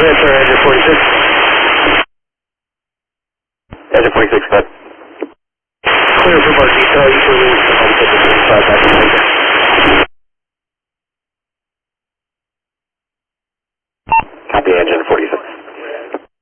Red Star, Edge 46. Edge 46, bud. Clear for bar detail, you can release the 155 back in the